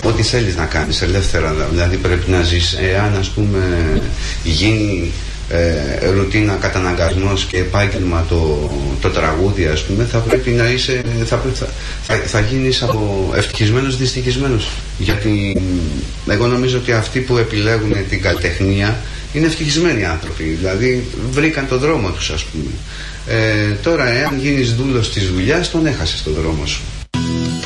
ό,τι θέλεις να κάνεις ελεύθερα, δηλαδή πρέπει να ζεις. Εάν ας πούμε γίνει ρουτίνα, καταναγκασμός και επάγγελμα το τραγούδι, ας πούμε, θα πρέπει να είσαι, θα γίνεις από ευτυχισμένος δυστυχισμένος. Γιατί εγώ νομίζω ότι αυτοί που επιλέγουν την καλλιτεχνία είναι ευτυχισμένοι άνθρωποι, δηλαδή βρήκαν τον δρόμο τους, ας πούμε. Τώρα εάν γίνεις δούλος της δουλειάς, τον έχασες τον δρόμο σου.